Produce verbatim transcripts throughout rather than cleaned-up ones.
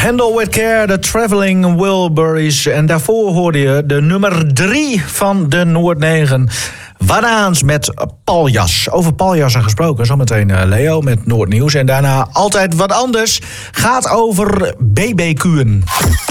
Handle with Care, de Traveling Wilburys. En daarvoor hoorde je de nummer drie van de Noord negen. Wadaans met Paljas. Over Paljassen gesproken, zometeen uh, Leo met Noordnieuws. En daarna altijd wat anders. Gaat over B B Q'en.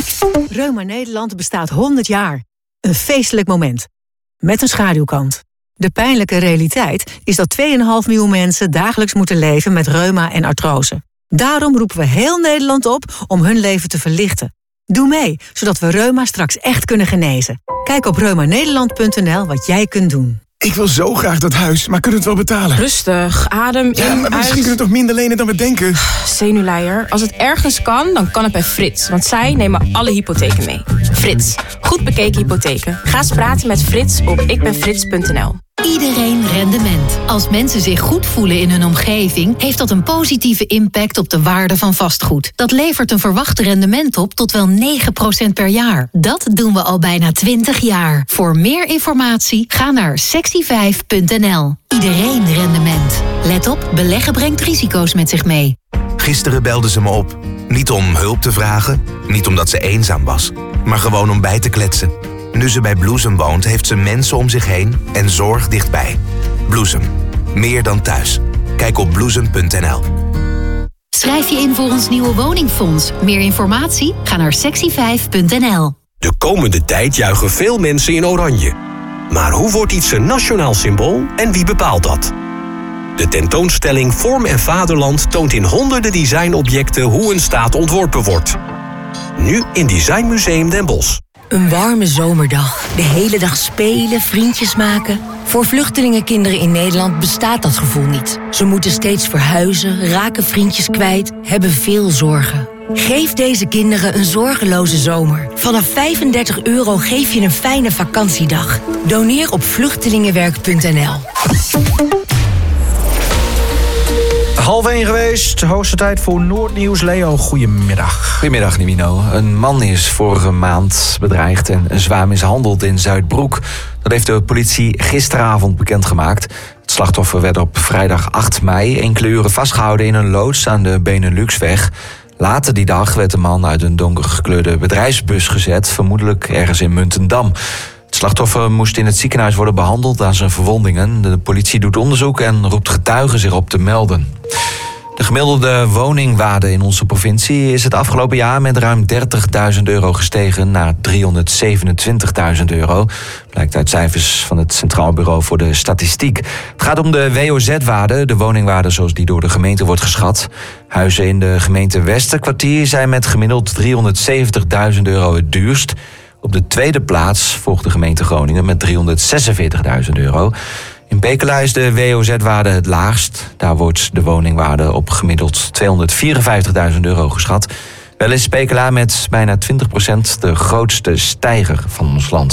Reuma Nederland bestaat honderd jaar. Een feestelijk moment. Met een schaduwkant. De pijnlijke realiteit is dat twee komma vijf miljoen mensen dagelijks moeten leven met reuma en artrose. Daarom roepen we heel Nederland op om hun leven te verlichten. Doe mee, zodat we reuma straks echt kunnen genezen. Kijk op reuma nederland punt n l wat jij kunt doen. Ik wil zo graag dat huis, maar kunnen we het wel betalen? Rustig, adem in, ja, maar misschien uit. kunnen we toch minder lenen dan we denken? Zenuwleier. Als het ergens kan, dan kan het bij Frits. Want zij nemen alle hypotheken mee. Frits, goed bekeken hypotheken. Ga eens praten met Frits op ikbenfrits punt n l. Iedereen rendement. Als mensen zich goed voelen in hun omgeving, heeft dat een positieve impact op de waarde van vastgoed. Dat levert een verwacht rendement op tot wel negen procent per jaar. Dat doen we al bijna twintig jaar. Voor meer informatie ga naar sexy vijf punt n l. Iedereen rendement. Let op, beleggen brengt risico's met zich mee. Gisteren belde ze me op. Niet om hulp te vragen, niet omdat ze eenzaam was, maar gewoon om bij te kletsen. Nu ze bij Bloesem woont, heeft ze mensen om zich heen en zorg dichtbij. Bloesem. Meer dan thuis. Kijk op bloesem punt n l. Schrijf je in voor ons nieuwe woningfonds. Meer informatie? Ga naar sexy vijf punt n l. De komende tijd juichen veel mensen in oranje. Maar hoe wordt iets een nationaal symbool en wie bepaalt dat? De tentoonstelling Vorm en Vaderland toont in honderden designobjecten hoe een staat ontworpen wordt. Nu in Designmuseum Den Bosch. Een warme zomerdag. De hele dag spelen, vriendjes maken. Voor vluchtelingenkinderen in Nederland bestaat dat gevoel niet. Ze moeten steeds verhuizen, raken vriendjes kwijt, hebben veel zorgen. Geef deze kinderen een zorgeloze zomer. Vanaf vijfendertig euro geef je een fijne vakantiedag. Doneer op vluchtelingenwerk punt n l. Half één geweest, hoogste tijd voor Noordnieuws. Leo, goedemiddag. Goedemiddag, Nimino. Een man is vorige maand bedreigd en zwaar mishandeld in Zuidbroek. Dat heeft de politie gisteravond bekendgemaakt. Het slachtoffer werd op vrijdag acht mei enkele uren vastgehouden in een loods aan de Beneluxweg. Later die dag werd de man uit een donkergekleurde bedrijfsbus gezet, vermoedelijk ergens in Muntendam. Het slachtoffer moest in het ziekenhuis worden behandeld aan zijn verwondingen. De politie doet onderzoek en roept getuigen zich op te melden. De gemiddelde woningwaarde in onze provincie is het afgelopen jaar met ruim dertigduizend euro gestegen naar driehonderdzevenentwintigduizend euro. Blijkt uit cijfers van het Centraal Bureau voor de Statistiek. Het gaat om de W O Z-waarde, de woningwaarde zoals die door de gemeente wordt geschat. Huizen in de gemeente Westerkwartier zijn met gemiddeld driehonderdzeventigduizend euro het duurst. Op de tweede plaats volgt de gemeente Groningen met driehonderdzesenveertigduizend euro. In Pekela is de W O Z-waarde het laagst. Daar wordt de woningwaarde op gemiddeld tweehonderdvierenvijftigduizend euro geschat. Wel is Pekela met bijna twintig procent de grootste stijger van ons land.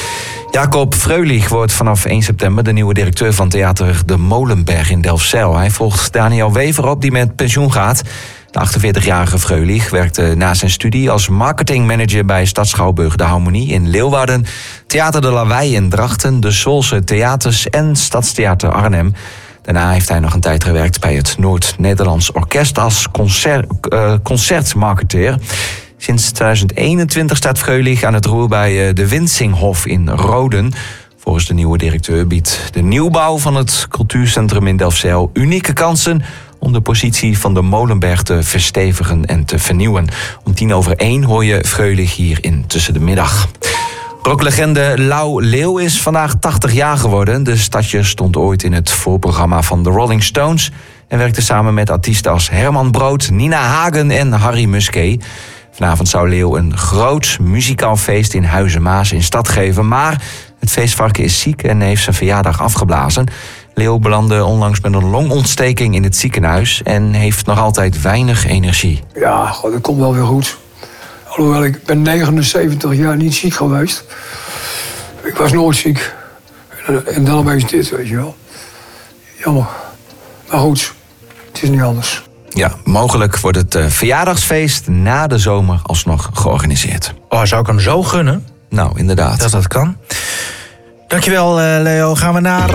Jacob Freulich wordt vanaf één september de nieuwe directeur van theater De Molenberg in Delfzijl. Hij volgt Daniel Wever op, die met pensioen gaat. De achtenveertigjarige Freulich werkte na zijn studie als marketingmanager bij Stadsschouwburg De Harmonie in Leeuwarden, Theater de Lawaai in Drachten, de Solse Theaters en Stadstheater Arnhem. Daarna heeft hij nog een tijd gewerkt bij het Noord-Nederlands Orkest als concert, uh, concertmarketeer. Sinds tweeduizend eenentwintig staat Freulich aan het roer bij uh, de Winsinghof in Roden. Volgens de nieuwe directeur biedt de nieuwbouw van het cultuurcentrum in Delfzijl unieke kansen om de positie van de Molenberg te verstevigen en te vernieuwen. Om tien over één hoor je Freulich hier in Tussen de Middag. Rocklegende Lau Leeuw is vandaag tachtig jaar geworden. De stadje stond ooit in het voorprogramma van de Rolling Stones en werkte samen met artiesten als Herman Brood, Nina Hagen en Harry Musquet. Vanavond zou Leeuw een groot muzikaal feest in Huizen-Maas in stad geven, maar het feestvarken is ziek en heeft zijn verjaardag afgeblazen. Leeuw belandde onlangs met een longontsteking in het ziekenhuis en heeft nog altijd weinig energie. Ja, God, dat komt wel weer goed. Alhoewel, ik ben negenenzeventig jaar niet ziek geweest. Ik was nooit ziek. En, en dan opeens dit, weet je wel. Jammer. Maar goed, het is niet anders. Ja, mogelijk wordt het uh, verjaardagsfeest na de zomer alsnog georganiseerd. Oh, zou ik hem zo gunnen? Nou, inderdaad. Dat dat kan. Dankjewel, uh, Leo. Gaan we naar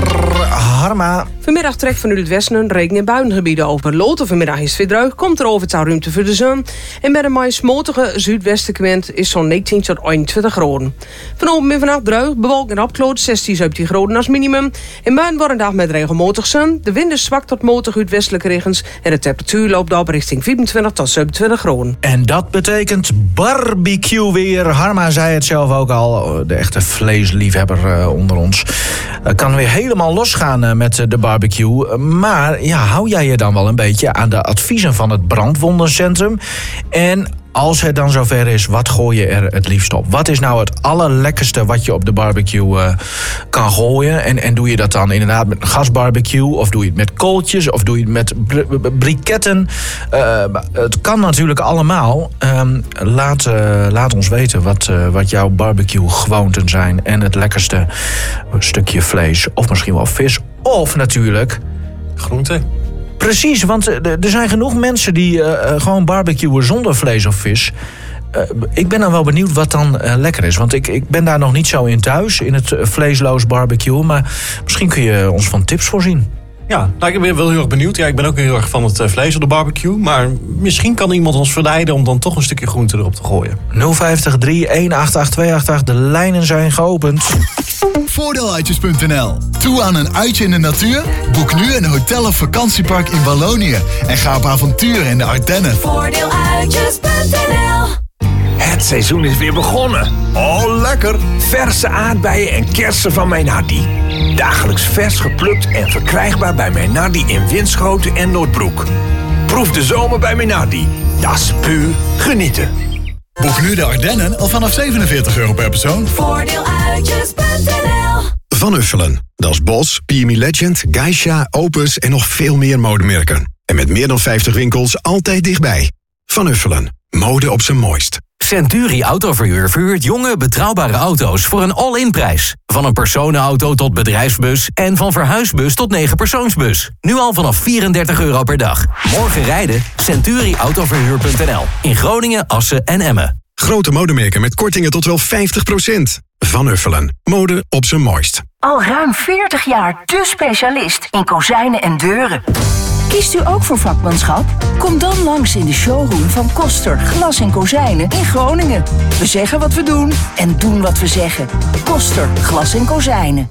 Harma. Vanmiddag trekt vanuit het westen een regen- en buiengebieden over. Loten vanmiddag is het weer droog, komt er over ruimte voor de zon. En met een maar smotige zuidwestenwind is zo'n negentien tot eenentwintig graden. Vanavond en vannacht droog, bewolkt en opkloot, zestien, zeventien graden als minimum. En morgen wordt een dag met regelmatig zon. De wind is zwak tot matig uit westelijke regens. En de temperatuur loopt op richting vierentwintig tot zevenentwintig graden. En dat betekent barbecue weer. Harma zei het zelf ook al, de echte vleesliefhebber uh, onder ons. Uh, kan weer helemaal losgaan uh, met uh, de barbecue. Maar ja, hou jij je dan wel een beetje aan de adviezen van het brandwondencentrum? En als het dan zover is, wat gooi je er het liefst op? Wat is nou het allerlekkerste wat je op de barbecue uh, kan gooien? En, en doe je dat dan inderdaad met een gasbarbecue? Of doe je het met kooltjes? Of doe je het met br- br- briketten? Uh, het kan natuurlijk allemaal. Um, laat, uh, laat ons weten wat, uh, wat jouw barbecue gewoonten zijn. En het lekkerste stukje vlees. Of misschien wel vis. Of natuurlijk groente. Precies, want er zijn genoeg mensen die uh, gewoon barbecuen zonder vlees of vis. Uh, ik ben dan wel benieuwd wat dan uh, lekker is. Want ik, ik ben daar nog niet zo in thuis, in het vleesloos barbecuen. Maar misschien kun je ons van tips voorzien. Ja, nou, ik ben wel heel erg benieuwd. Ja, ik ben ook heel erg van het uh, vlees op de barbecue. Maar misschien kan iemand ons verleiden om dan toch een stukje groente erop te gooien. nul vijftig drie een acht acht twee acht acht, de lijnen zijn geopend. Voordeeluitjes punt n l. Toe aan een uitje in de natuur? Boek nu een hotel of vakantiepark in Wallonië. En ga op avontuur in de Ardennen. Voordeeluitjes punt n l. Het seizoen is weer begonnen. Oh, lekker. Verse aardbeien en kersen van Meinardi. Dagelijks vers geplukt en verkrijgbaar bij Meinardi in Winschoten en Noordbroek. Proef de zomer bij Meinardi. Dat is puur genieten. Boek nu de Ardennen al vanaf zevenenveertig euro per persoon. Voordeeluitjes punt n l. Van Uffelen. Dat is Bos, P M E Legend, Geisha, Opus en nog veel meer modemerken. En met meer dan vijftig winkels altijd dichtbij. Van Uffelen. Mode op zijn mooist. Centuri Autoverhuur verhuurt jonge, betrouwbare auto's voor een all-in prijs. Van een personenauto tot bedrijfsbus en van verhuisbus tot negen persoonsbus. Nu al vanaf vierendertig euro per dag. Morgen rijden? Centuri Autoverhuur punt n l. In Groningen, Assen en Emmen. Grote modemerken met kortingen tot wel vijftig procent. Van Uffelen. Mode op zijn mooist. Al ruim veertig jaar de specialist in kozijnen en deuren. Kiest u ook voor vakmanschap? Kom dan langs in de showroom van Koster Glas en Kozijnen in Groningen. We zeggen wat we doen en doen wat we zeggen. Koster Glas en Kozijnen.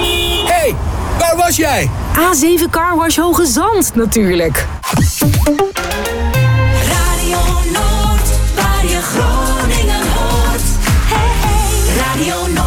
Hey, waar was jij? A zeven Car Wash Hoge Zand natuurlijk. Radio Noord, waar je Groningen hoort. Hey, hey, Radio Noord.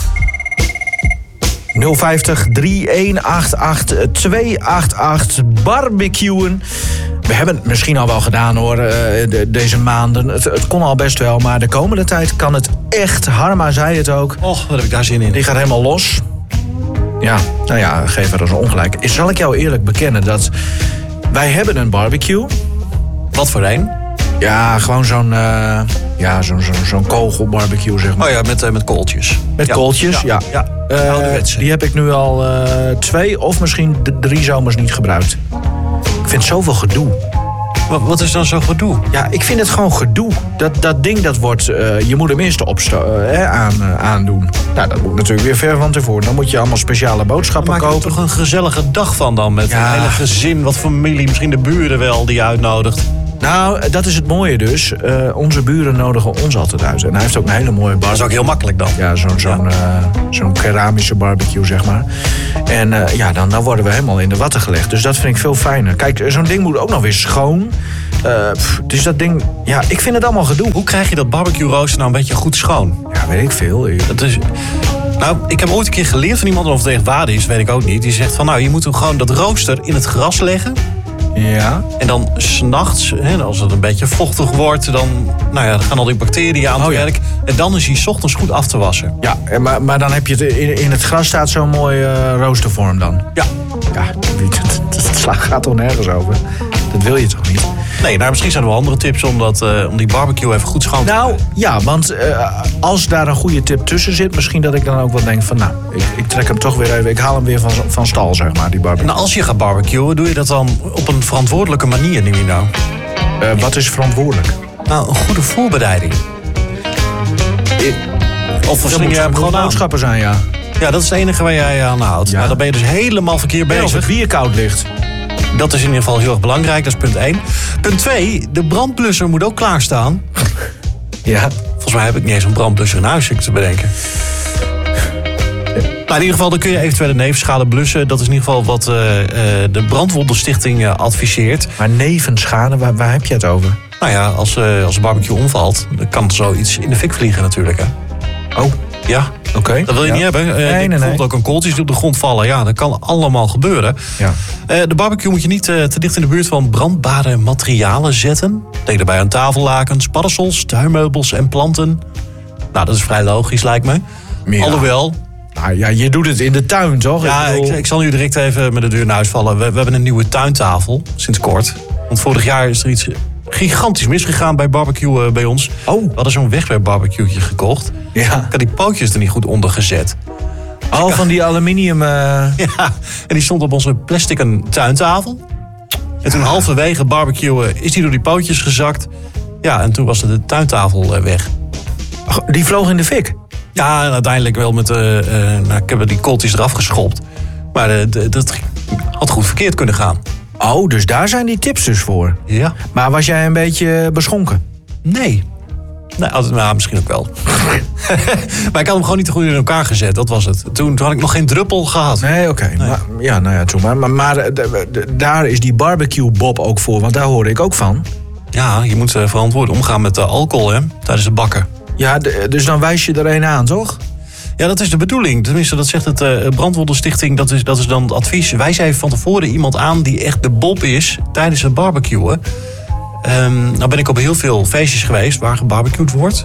nul vijftig drie een acht acht twee acht acht barbecuen. We hebben het misschien al wel gedaan hoor, de, deze maanden. Het, het kon al best wel, maar de komende tijd kan het echt. Harma zei het ook. Och, wat heb ik daar zin in. Die gaat helemaal los. Ja, nou ja, geef er eens ongelijk. Zal ik jou eerlijk bekennen dat wij hebben een barbecue. Wat voor een? Ja, gewoon zo'n uh, ja, zo'n zo'n zo'n kogelbarbecue, zeg maar. Oh ja, met, uh, met kooltjes. Met ja. kooltjes, ja. ja. ja. Uh, die heb ik nu al uh, twee of misschien d- drie zomers niet gebruikt. Ik vind zoveel gedoe. Wat, wat is dan zo gedoe? Ja, ik vind het gewoon gedoe. Dat, dat ding, dat wordt... Uh, je moet hem eerst opsto- uh, aan, uh, aandoen. Nou, dat moet natuurlijk weer ver van tevoren. Dan moet je allemaal speciale boodschappen maak kopen. Maak er toch een gezellige dag van dan? Met ja. een hele gezin, wat familie, misschien de buren wel die je uitnodigt. Nou, dat is het mooie dus. Uh, onze buren nodigen ons altijd uit. En hij heeft ook een hele mooie barbecue. Dat is ook heel makkelijk dan. Ja, zo'n, zo'n, ja. Uh, zo'n keramische barbecue, zeg maar. En uh, ja, dan, dan worden we helemaal in de watten gelegd. Dus dat vind ik veel fijner. Kijk, zo'n ding moet ook nog weer schoon. Uh, pff, dus dat ding... Ja, ik vind het allemaal gedoe. Hoe krijg je dat barbecue rooster nou een beetje goed schoon? Ja, weet ik veel. Dat is... Nou, ik heb ooit een keer geleerd van iemand, of het echt waar is, weet ik ook niet. Die zegt van, nou, je moet hem gewoon dat rooster in het gras leggen. Ja. En dan 's nachts, als het een beetje vochtig wordt, dan, nou ja, dan gaan al die bacteriën aan het oh, ja. werk. En dan is hij 's ochtends goed af te wassen. Ja, maar, maar dan heb je het in, in het gras staat zo'n mooie uh, roostervorm dan. Ja. Ja, het gaat toch nergens over. Dat wil je toch niet? Nee, nou, misschien zijn er wel andere tips om, dat, uh, om die barbecue even goed schoon te Nou, krijgen. ja, want uh, als daar een goede tip tussen zit, misschien dat ik dan ook wel denk van, nou, ik, ik trek hem toch weer even, ik haal hem weer van, van stal, zeg maar, die barbecue. Nou, als je gaat barbecuen, doe je dat dan op een verantwoordelijke manier, neem je nou? Uh, wat is verantwoordelijk? Nou, een goede voorbereiding. Ik, of dat moet gewoon boodschappen zijn, ja. Ja, dat is het enige waar jij aan houdt. Ja. Maar dan ben je dus helemaal verkeerd bezig. Ja, als het bier koud ligt. Dat is in ieder geval heel erg belangrijk, dat is punt één. Punt twee, de brandblusser moet ook klaarstaan. Ja. Volgens mij heb ik niet eens een brandblusser in huis, ik te bedenken. Nou, in ieder geval, dan kun je eventuele nevenschade blussen. Dat is in ieder geval wat uh, uh, de Brandwondenstichting uh, adviseert. Maar nevenschade, waar, waar heb je het over? Nou ja, als, uh, als de barbecue omvalt, dan kan zoiets in de fik vliegen natuurlijk, hè. Oh. Ja, oké. Okay. Dat wil je ja. niet hebben. Uh, nee, je nee, voelt nee. ook een kooltjes die op de grond vallen. Ja, dat kan allemaal gebeuren. Ja. Uh, de barbecue moet je niet uh, te dicht in de buurt van brandbare materialen zetten. Denk daarbij aan tafellakens, parasols, tuinmeubels en planten. Nou, dat is vrij logisch, lijkt me. Ja. Alhoewel... Nou ja, je doet het in de tuin, toch? Ja, ik, bedoel... ik, ik zal nu direct even met de deur naar huis vallen. We, we hebben een nieuwe tuintafel, sinds kort. Want vorig jaar is er iets gigantisch misgegaan bij barbecue uh, bij ons. Oh. We hadden zo'n wegwerpbarbecue'tje gekocht. Ja. Ik had die pootjes er niet goed onder gezet. Al van die aluminium... Uh... Ja, en die stond op onze plastic tuintafel. En toen halverwege barbecuen is die door die pootjes gezakt. Ja, en toen was de tuintafel uh, weg. Die vloog in de fik? Ja, en uiteindelijk wel met... Uh, uh, nou, ik heb die kooltjes eraf geschopt. Maar uh, d- dat had goed verkeerd kunnen gaan. Oh, dus daar zijn die tips dus voor? Ja. Maar was jij een beetje beschonken? Nee. Nee, altijd, nou, misschien ook wel. Maar ik had hem gewoon niet goed in elkaar gezet, dat was het. Toen, toen had ik nog geen druppel gehad. Nee, oké. Okay. Nee. Ja, nou ja, toen maar. Maar, maar de, de, de, daar is die barbecue Bob ook voor, want daar hoorde ik ook van. Ja, je moet uh, verantwoord omgaan met uh, alcohol, hè, tijdens het bakken. Ja, de, dus dan wijs je er een aan, toch? Ja, dat is de bedoeling. Tenminste, dat zegt het uh, Brandwondenstichting. Dat is, dat is dan het advies. Wijs even van tevoren iemand aan die echt de Bob is tijdens het barbecuen. Um, nou ben ik op heel veel feestjes geweest waar gebarbecued wordt.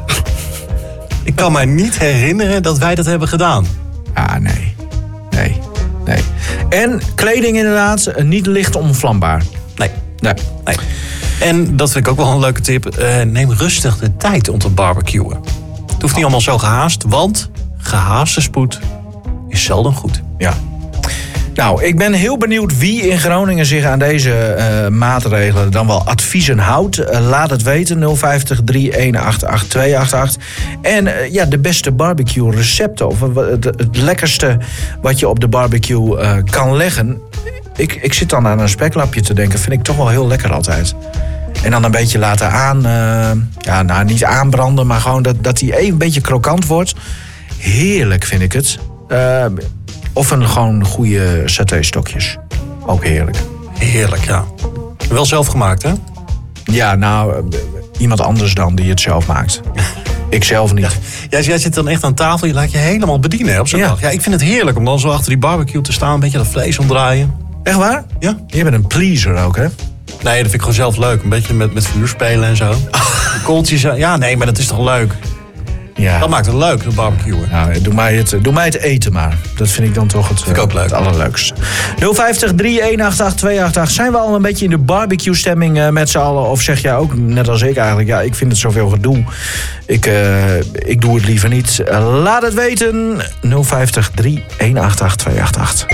Ik kan mij niet herinneren dat wij dat hebben gedaan. Ah, nee. Nee. Nee. En kleding inderdaad, niet licht onvlambaar. Nee. Nee. Nee. En dat vind ik ook wel een leuke tip. Uh, neem rustig de tijd om te barbecuen. Het hoeft niet allemaal zo gehaast, want gehaaste spoed is zelden goed. Ja. Nou, ik ben heel benieuwd wie in Groningen zich aan deze uh, maatregelen dan wel adviezen houdt. Uh, laat het weten, nul vijftig, drie een acht acht, twee acht acht. En uh, ja, de beste barbecue recepten, of uh, het, het lekkerste wat je op de barbecue uh, kan leggen. Ik, ik zit dan aan een speklapje te denken, vind ik toch wel heel lekker altijd. En dan een beetje laten aan, uh, ja, nou niet aanbranden, maar gewoon dat, dat die even een beetje krokant wordt. Heerlijk vind ik het. Uh, Of een gewoon goede saté-stokjes. Ook heerlijk. Heerlijk, ja. Wel zelf gemaakt, hè? Ja, nou, iemand anders dan die het zelf maakt. Ik zelf niet. Ja, jij zit dan echt aan tafel, je laat je helemaal bedienen hè, op zo'n ja. dag. Ja, ik vind het heerlijk om dan zo achter die barbecue te staan, een beetje dat vlees omdraaien. Echt waar? Ja. Je bent een pleaser ook, hè? Nee, dat vind ik gewoon zelf leuk. Een beetje met, met vuur spelen en zo. De kooltjes, ja, nee, maar dat is toch leuk? Ja. Dat maakt het leuk, de barbecue. Nou, doe mij, het, doe mij het eten maar. Dat vind ik dan toch het, vind ik ook leuk. Het allerleukste. nul vijftig, drie een acht acht, twee acht acht. Zijn we al een beetje in de barbecue stemming uh, met z'n allen? Of zeg jij ook, net als ik eigenlijk, ja, ik vind het zoveel gedoe. Ik, uh, ik doe het liever niet. Uh, laat het weten. nul vijftig, drie een acht acht, twee acht acht.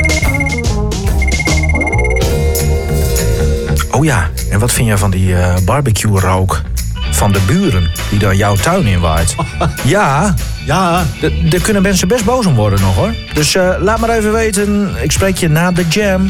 Oh ja, en wat vind jij van die uh, barbecue rook van de buren die dan jouw tuin inwaait? Ja, ja. Daar kunnen mensen best boos om worden nog, hoor. Dus uh, laat maar even weten. Ik spreek je na de jam.